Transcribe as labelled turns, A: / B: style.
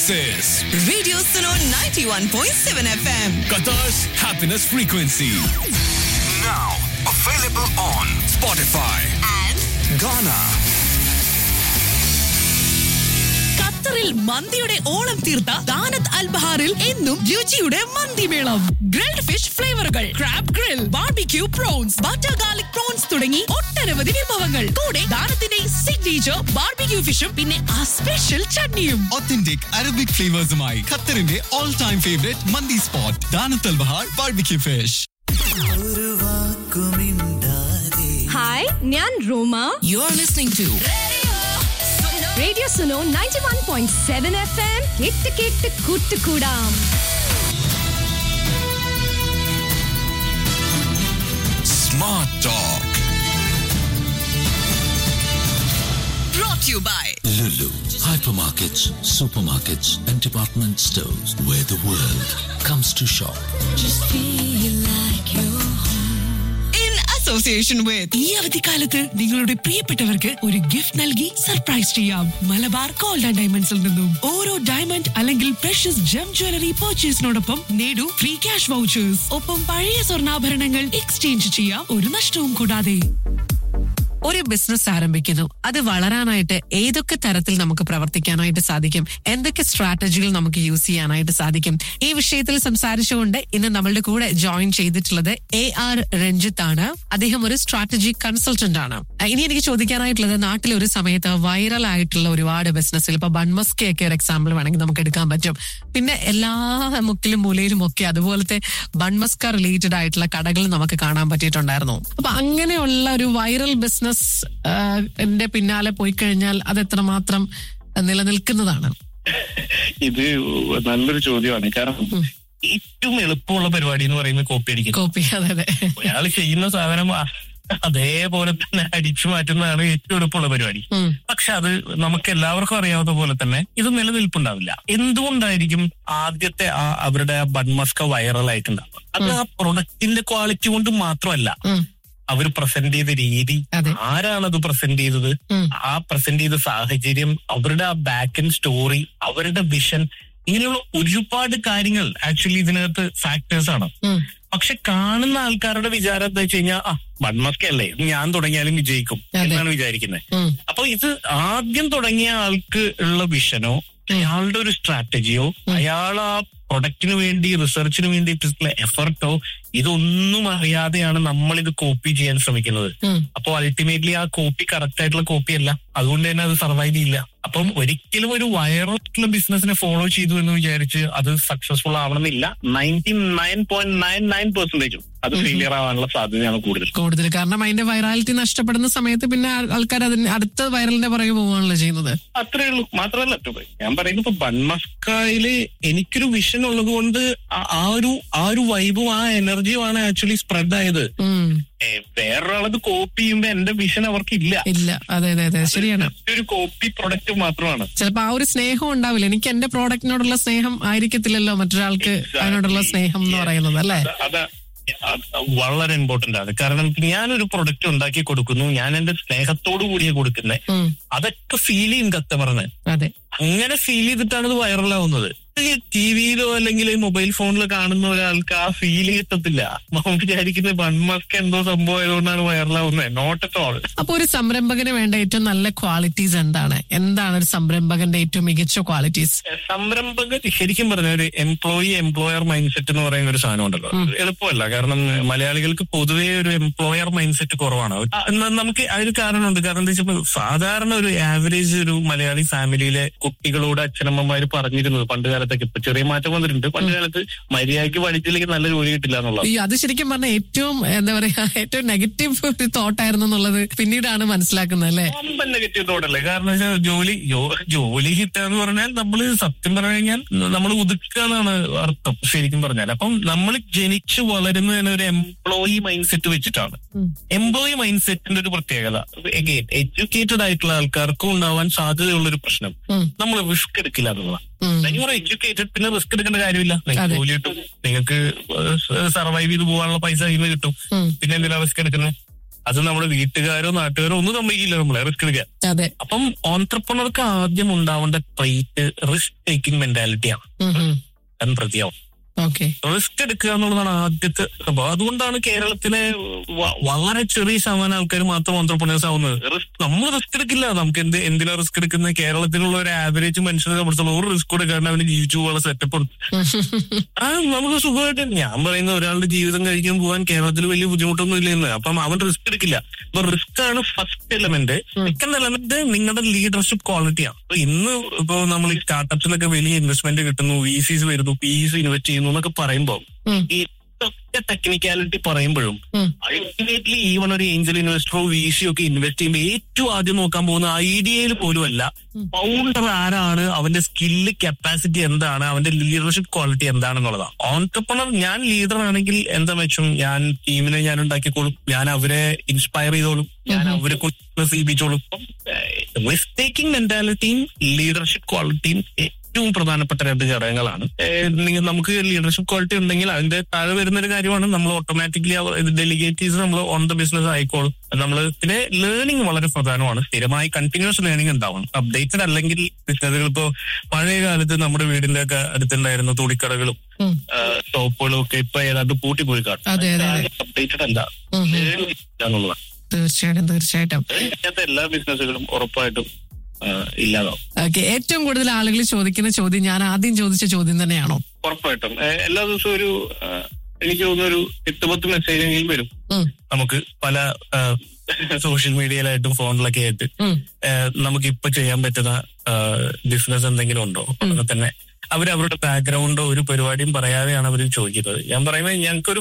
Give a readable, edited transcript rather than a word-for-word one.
A: This is
B: Radio Suno 91.7 FM.
A: Qatar's happiness frequency.
C: Now available on
A: Spotify
B: And
A: Ghana.
D: ഖത്തറിൽ മന്തിയുടെ ഓളം തീർത്ത ദാനത്ത് അൽ ബഹാറിൽ എന്നും രുചിയുടെ മന്തിമേളം. Grilled fish ഫ്ലേവറുകൾ, crab grill, barbecue prawns, butter garlic prawns തുടങ്ങി ഒട്ടനവധി വിഭവങ്ങൾ. കൂടെ ദാനത്തിന്റെ സിഗ്നേച്ചർ ബാർബിക്യൂ ഫിഷും പിന്നെ ആ സ്പെഷ്യൽ ചട്നിയും.
E: Authentic Arabic flavors-മായി ഖത്തറിന്റെ all time favorite മന്തി spot ദാനത്ത് അൽ ബഹാർ ബാർബിക്യൂ ഫിഷ്.
F: ഹായ്, ഞാൻ റോമ.
D: You're listening to
F: radio Suno 91.7 FM. കേട്ട് കൂട്ടുകൂടാം.
A: Smart Talk.
B: brought to you by
G: Lulu, hypermarkets, supermarkets, and department stores where the world comes to shop.
B: in association with
D: ഈ അവധിക്കാലത്ത് നിങ്ങളുടെ പ്രിയപ്പെട്ടവർക്ക് ഒരു gift നൽകി surprise ചെയ്യാം. മലബാർ ഗോൾഡ് ആൻഡ് ഡയമണ്ട്സിൽ നിന്നും ഓരോ ഡയമണ്ട് അല്ലെങ്കിൽ പ്രഷ്യസ് ജം ജ്വല്ലറി പർച്ചേസിനോടൊപ്പം നേടൂ ഫ്രീ ക്യാഷ് വൗച്ചേഴ്സ്. ഒപ്പം പഴയ സ്വർണ്ണാഭരണങ്ങൾ എക്സ്ചേഞ്ച് ചെയ്യാം, ഒരു നഷ്ടവും കൂടാതെ. ഒരു ബിസിനസ് ആരംഭിക്കുന്നു, അത് വളരാനായിട്ട് ഏതൊക്കെ തരത്തിൽ നമുക്ക് പ്രവർത്തിക്കാനായിട്ട് സാധിക്കും, എന്തൊക്കെ സ്ട്രാറ്റജികൾ നമുക്ക് യൂസ് ചെയ്യാനായിട്ട് സാധിക്കും, ഈ വിഷയത്തിൽ സംസാരിച്ചുകൊണ്ട് ഇന്ന് നമ്മളുടെ കൂടെ ജോയിൻ ചെയ്തിട്ടുള്ളത് AR രഞ്ജിത്ത് ആണ്. അദ്ദേഹം ഒരു സ്ട്രാറ്റജി കൺസൾട്ടന്റ് ആണ്. ഇനി എനിക്ക് ചോദിക്കാനായിട്ടുള്ളത്, നാട്ടിൽ ഒരു സമയത്ത് വൈറൽ ആയിട്ടുള്ള ഒരുപാട് ബിസിനസ്സിൽ ഇപ്പൊ ബൺമസ്കയൊക്കെ ഒരു എക്സാമ്പിൾ വേണമെങ്കിൽ നമുക്ക് എടുക്കാൻ പറ്റും. പിന്നെ എല്ലാ മുക്കിലും മൂലയിലും ഒക്കെ അതുപോലത്തെ ബൺമസ്ക റിലേറ്റഡ് ആയിട്ടുള്ള കടകൾ നമുക്ക് കാണാൻ പറ്റിയിട്ടുണ്ടായിരുന്നു. അപ്പൊ അങ്ങനെയുള്ള ഒരു വൈറൽ ബിസിനസ് എന്റെ പിന്നാലെ പോയി കഴിഞ്ഞാൽ അത് എത്രമാത്രം നിലനിൽക്കുന്നതാണ്?
H: ഇത് നല്ലൊരു ചോദ്യമാണ്. കാരണം ഏറ്റവും എളുപ്പമുള്ള പരിപാടി എന്ന് പറയുന്നത് കോപ്പി അടിക്കുക.
D: കോപ്പി, അതെ.
H: അയാൾ ചെയ്യുന്ന സാധനം അതേപോലെ തന്നെ അടിച്ചു മാറ്റുന്നതാണ് ഏറ്റവും എളുപ്പമുള്ള പരിപാടി. പക്ഷെ അത് നമുക്ക് എല്ലാവർക്കും അറിയാവുന്ന പോലെ തന്നെ ഇത് നിലനിൽപ്പുണ്ടാവില്ല. എന്തുകൊണ്ടായിരിക്കും ആദ്യത്തെ അവരുടെ ബൺമസ്ക വൈറൽ ആയിട്ടുണ്ടാവുക? അത് ആ പ്രൊഡക്റ്റിന്റെ ക്വാളിറ്റി കൊണ്ട് മാത്രമല്ല, അവർ പ്രസന്റ് ചെയ്ത രീതി, ആരാണത് പ്രസന്റ് ചെയ്തത്, ആ പ്രസന്റ് ചെയ്ത സാഹചര്യം, അവരുടെ ആ ബാക്ക് എൻഡ് സ്റ്റോറി, അവരുടെ വിഷൻ, ഇങ്ങനെയുള്ള ഒരുപാട് കാര്യങ്ങൾ ആക്ച്വലി ഇതിനകത്ത് ഫാക്ടേഴ്സ് ആണ്. പക്ഷെ കാണുന്ന ആൾക്കാരുടെ വിചാരം എന്താ വെച്ച് കഴിഞ്ഞാൽ, ബൺമസ്ക അല്ലേ, ഞാൻ തുടങ്ങിയാലും വിജയിക്കും എന്നാണ് വിചാരിക്കുന്നത്. അപ്പൊ ഇത് ആദ്യം തുടങ്ങിയ ആൾക്ക് ഉള്ള വിഷനോ അയാളുടെ ഒരു സ്ട്രാറ്റജിയോ അയാൾ ആ പ്രൊഡക്റ്റിന് വേണ്ടി റിസർച്ചിന് വേണ്ടിയിട്ടുള്ള എഫർട്ടോ ഇതൊന്നും അറിയാതെയാണ് നമ്മൾ ഇത് കോപ്പി ചെയ്യാൻ ശ്രമിക്കുന്നത്. അപ്പോൾ അൾട്ടിമേറ്റ്ലി ആ കോപ്പി കറക്റ്റ് ആയിട്ടുള്ള കോപ്പി അല്ല, അതുകൊണ്ട് തന്നെ അത് സർവൈവ് ചെയ്യില്ല. അപ്പം ഒരിക്കലും ഒരു വൈറലായിട്ടുള്ള ബിസിനസിനെ ഫോളോ ചെയ്തു എന്ന് വിചാരിച്ച് അത് സക്സസ്ഫുൾ ആവണമെന്നില്ല. 99.99% അത് ഫെയിലിയർ ആവാനുള്ള സാധ്യതയാണ് കൂടുതൽ.
D: കാരണം അതിന്റെ വൈറാലിറ്റി നഷ്ടപ്പെടുന്ന സമയത്ത് പിന്നെ ആൾക്കാർ അതിന് അടുത്ത വൈറലിന്റെ പുറകെ പോവാണല്ലോ ചെയ്യുന്നത്.
H: അത്രേ ഉള്ളൂ. മാത്രമല്ല ഞാൻ പറയുന്നത്, ഇപ്പൊ ബൺമസ്കയില് എനിക്കൊരു വിഷൻ ഉള്ളത് കൊണ്ട് ആ ഒരു വൈബും ആ എനർജിയുമാണ് ആക്ച്വലി സ്പ്രെഡ് ആയത്. വേറൊരാളത് കോപ്പി ചെയ്യുമ്പോ എന്റെ വിഷൻ അവർക്ക് ഇല്ല.
D: അതെ, ശരിയാണ്.
H: ഒരു കോപ്പി പ്രൊഡക്റ്റ് മാത്രമാണ്.
D: ചിലപ്പോ ആ ഒരു സ്നേഹം ഉണ്ടാവില്ല. എനിക്ക് എന്റെ പ്രോഡക്റ്റിനോടുള്ള സ്നേഹം ആയിരിക്കത്തില്ലല്ലോ മറ്റൊരാൾക്ക് അതിനോടുള്ള സ്നേഹം എന്ന് പറയുന്നത്, അല്ലേ?
H: അതാ വളരെ ഇമ്പോർട്ടന്റ് ആണ്. കാരണം ഞാനൊരു പ്രൊഡക്റ്റ് ഉണ്ടാക്കി കൊടുക്കുന്നു, ഞാൻ എന്റെ സ്നേഹത്തോടു കൂടിയാണ് കൊടുക്കുന്നത്. അതൊക്കെ ഫീൽ ചെയ്യും കസ്റ്റമറിന്. അങ്ങനെ ഫീൽ ചെയ്തിട്ടാണ് ഇത് വൈറലാവുന്നത്. ടിവിയിലോ അല്ലെങ്കിൽ മൊബൈൽ ഫോണിലോ കാണുന്ന ഒരാൾക്ക് ആ ഫീൽ കിട്ടത്തില്ല. വിചാരിക്കുന്നത് ബൺമസ്ക എന്തോ സംഭവം ആയതുകൊണ്ടാണ് വൈറലാവുന്നത്. Not at all.
D: അപ്പൊ ഒരു സംരംഭകന് വേണ്ട ഏറ്റവും നല്ല ക്വാളിറ്റീസ് എന്താണ് ഒരു സംരംഭകന്റെ ഏറ്റവും മികച്ച ക്വാളിറ്റീസ്?
H: സംരംഭകൻ ശരിക്കും പറഞ്ഞ ഒരു എംപ്ലോയർ മൈൻഡ് സെറ്റ് എന്ന് പറയുന്ന ഒരു സാധനം ഉണ്ടല്ലോ. എളുപ്പമല്ല. കാരണം മലയാളികൾക്ക് പൊതുവേ ഒരു എംപ്ലോയർ മൈൻഡ് സെറ്റ് കുറവാണ്. നമുക്ക് അതിന് കാരണമുണ്ട്. കാരണം എന്താ വെച്ചാൽ സാധാരണ ഒരു ആവറേജ് ഒരു മലയാളി ഫാമിലിയിലെ കുട്ടികളോട് അച്ഛനമ്മമാര് പറഞ്ഞിരുന്നത് പണ്ട് കാലത്തൊക്കെ, ഇപ്പൊ ചെറിയ മാറ്റം വന്നിട്ടുണ്ട്. പണ്ട് കാലത്ത് മര്യാദയ്ക്ക് പഠിച്ചില്ലെങ്കിൽ നല്ല ജോലി കിട്ടില്ല എന്നുള്ളത്.
D: അത് ശരിക്കും പറഞ്ഞാൽ ഏറ്റവും എന്താ പറയാ ഏറ്റവും നെഗറ്റീവ് ഒരു തോട്ടായിരുന്നു എന്നുള്ളത് പിന്നീടാണ് മനസ്സിലാക്കുന്നത്, അല്ലേ?
H: നെഗറ്റീവ് തോട്ടല്ലേ. കാരണം ജോലി കിട്ടാന്ന് പറഞ്ഞാൽ നമ്മള് സത്യം പറഞ്ഞു കഴിഞ്ഞാൽ നമ്മൾ ഉതുക്കുക എന്നാണ് അർത്ഥം ശരിക്കും പറഞ്ഞാൽ. അപ്പം നമ്മൾ ജനിച്ചു വളരുന്നതിന് ഒരു എംപ്ലോയി മൈൻഡ് സെറ്റ് വെച്ചിട്ടാണ്. എംപ്ലോയി മൈൻഡ് സെറ്റിന്റെ ഒരു പ്രത്യേകത, എഡ്യൂക്കേറ്റഡ് ആയിട്ടുള്ള ആൾക്കാർക്കും ഉണ്ടാവാൻ സാധ്യതയുള്ളൊരു പ്രശ്നം, നമ്മൾ റിസ്ക് എടുക്കില്ല എന്നുള്ളതാണ്. എഡ്യൂക്കേറ്റഡ്, പിന്നെ റിസ്ക് എടുക്കേണ്ട കാര്യമില്ല. നിങ്ങൾക്ക് ജോലി കിട്ടും, നിങ്ങൾക്ക് സർവൈവ് ചെയ്ത് പോകാനുള്ള പൈസ കയ്യിൽ നിന്ന് കിട്ടും, പിന്നെ എന്തിനാ റിസ്ക് എടുക്കുന്നത്? അത് നമ്മുടെ വീട്ടുകാരോ നാട്ടുകാരോ ഒന്നും സമ്മതിക്കില്ല നമ്മളെ റിസ്ക് എടുക്കാൻ.
D: അതെ.
H: അപ്പം ഓൺട്രപ്രണർക്ക് ആദ്യം ഉണ്ടാവേണ്ട ട്രൈറ്റ് റിസ്ക് ടേക്കിംഗ് മെന്റാലിറ്റിയാണ് പ്രതിയാവും. റിസ്ക് എടുക്കുക എന്നുള്ളതാണ് ആദ്യത്തെ സംഭവം. അതുകൊണ്ടാണ് കേരളത്തിലെ വളരെ ചെറിയ ശതമാനം ആൾക്കാർ മാത്രം ഓൺട്രപ്രണേഴ്സ് ആവുന്നത്. നമ്മൾ റിസ്ക് എടുക്കില്ല. നമുക്ക് എന്തിനാ റിസ്ക് എടുക്കുന്നത്? കേരളത്തിലുള്ള ഒരു ആവറേജ് മനുഷ്യനെ സംബന്ധിച്ചുള്ള ഒരു റിസ്ക് കൊടുക്കാണ്ട് അവന് ജീവിച്ചു പോകാനുള്ള സെറ്റപ്പ് ഉണ്ട്. നമുക്ക് സുഖമായിട്ട് ഞാൻ പറയുന്ന ഒരാളുടെ ജീവിതം കഴിക്കാൻ പോകാൻ കേരളത്തിൽ വലിയ ബുദ്ധിമുട്ടൊന്നും ഇല്ലെന്ന്. അപ്പം അവൻ റിസ്ക് എടുക്കില്ല. അപ്പൊ റിസ്ക് ആണ് ഫസ്റ്റ് എലമെന്റ്. സെക്കൻഡ് എലമെന്റ് നിങ്ങളുടെ ലീഡർഷിപ്പ് ക്വാളിറ്റിയാണ്. അപ്പൊ ഇന്ന് ഇപ്പൊ നമ്മൾ ഈ സ്റ്റാർട്ടപ്സിലൊക്കെ വലിയ ഇൻവെസ്റ്റ്മെന്റ് കിട്ടുന്നു, VCs വരുന്നു, PEs ഇൻവെസ്റ്റ് ചെയ്യുന്നു എന്നൊക്കെ പറയുമ്പോൾ ഈ ടെക്നിക്കാലിറ്റി പറയുമ്പോഴും അൾട്ടിമേറ്റ്ലി ഈവൺ ഒരു ഏഞ്ചൽ ഇൻവെസ്റ്ററോ VC ഒക്കെ ഇൻവെസ്റ്റ് ചെയ്യുമ്പോൾ ഏറ്റവും ആദ്യം നോക്കാൻ പോകുന്ന ഐഡിയയിൽ പോലും അല്ല ഫൗണ്ടർ ആരാണ്, അവന്റെ സ്കില്ല് കപ്പാസിറ്റി എന്താണ്, അവന്റെ ലീഡർഷിപ്പ് ക്വാളിറ്റി എന്താണെന്നുള്ളതാണ്. ഓൺട്രപ്രണർ ഞാൻ ലീഡർ ആണെങ്കിൽ എന്താ വെച്ചും ഞാൻ ടീമിനെ ഞാൻ ഉണ്ടാക്കിക്കോളും, ഞാൻ അവരെ ഇൻസ്പയർ ചെയ്തോളും, ഞാൻ അവരെ ചെയ്യിപ്പിച്ചോളും. റിസ്ക് ടേക്കിംഗ് മെന്റാലിറ്റിയും ലീഡർഷിപ്പ് ക്വാളിറ്റിയും ഏറ്റവും പ്രധാനപ്പെട്ട രണ്ട് ഘടകങ്ങളാണ്. നമുക്ക് ലീഡർഷിപ്പ് ക്വാളിറ്റി ഉണ്ടെങ്കിൽ അതിന്റെ താഴെ വരുന്നൊരു കാര്യമാണ് നമ്മൾ ഓട്ടോമാറ്റിക്കലി ഡെലിഗേറ്റീവ്സ് നമ്മൾ ഓൺ ദ ബിസിനസ് ആയിക്കോളും. നമ്മൾ പിന്നെ ലേണിംഗ് വളരെ പ്രധാനമാണ്. സ്ഥിരമായി കണ്ടിന്യൂസ് ലേണിംഗ് ഉണ്ടാവണം. അപ്ഡേറ്റഡ് അല്ലെങ്കിൽ ബിസിനസ്സുകൾ ഇപ്പോൾ പഴയ കാലത്ത് നമ്മുടെ വീടിന്റെ ഒക്കെ അടുത്തുണ്ടായിരുന്ന തുണിക്കടകളും ഷോപ്പുകളും ഒക്കെ ഇപ്പൊ ഏതാണ്ട് പൂട്ടിപ്പോയി കാണും. അപ്ഡേറ്റഡ് അല്ല എന്നുള്ളതാണ്.
D: തീർച്ചയായിട്ടും
H: ഇങ്ങനത്തെ എല്ലാ ബിസിനസ്സുകളും ഉറപ്പായിട്ടും ഇല്ലാതാവും.
D: ഏറ്റവും കൂടുതൽ ആളുകൾ ചോദിക്കുന്ന ചോദ്യം ഞാൻ ആദ്യം ചോദിച്ച ചോദ്യം തന്നെയാണോ?
H: ഉറപ്പായിട്ടും എല്ലാ ദിവസവും ഒരു എനിക്ക് തോന്നുന്ന ഒരു 8-10 മെസ്സേജെങ്കിലും വരും. നമുക്ക് പല സോഷ്യൽ മീഡിയയിലായിട്ടും ഫോണിലൊക്കെ ആയിട്ട് നമുക്ക് ഇപ്പൊ ചെയ്യാൻ പറ്റുന്ന ബിസിനസ് എന്തെങ്കിലും ഉണ്ടോ അങ്ങനെ തന്നെ അവരവരുടെ ബാക്ക്ഗ്രൗണ്ടോ ഒരു പരിപാടിയും പറയാതെയാണ് അവർ ചോദിക്കുന്നത്. ഞാൻ പറയുന്നത് ഞങ്ങൾക്കൊരു